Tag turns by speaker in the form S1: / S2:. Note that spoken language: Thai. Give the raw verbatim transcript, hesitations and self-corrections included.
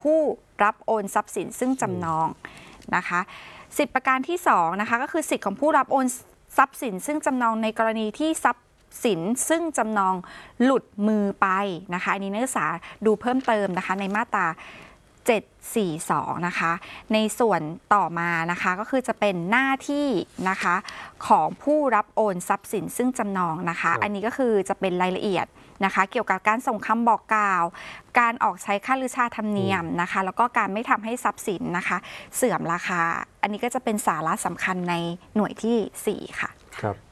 S1: ผู้รับโอนทรัพย์สินซึ่งจำนองนะคะสิทธิประการที่สองนะคะก็คือสิทธิของผู้รับโอนทรัพย์สินซึ่งจำนองในกรณีที่ทรัพย์สินซึ่งจำนองหลุดมือไปนะคะอันนี้นักศึกษาดูเพิ่มเติมนะคะในมาตราเจ็ดสี่สองนะคะในส่วนต่อมานะคะก็คือจะเป็นหน้าที่นะคะของผู้รับโอนทรัพย์สินซึ่งจำนองนะคะอันนี้ก็คือจะเป็นรายละเอียดนะคะเกี่ยวกับการส่งคำบอกกล่าวการออกใช้ค่าลือชาธรรมเนียมนะคะแล้วก็การไม่ทำให้ทรัพย์สินนะคะเสื่อมราคาอันนี้ก็จะเป็นสาระสำคัญในหน่วยที่สี่ค่ะ
S2: ครับ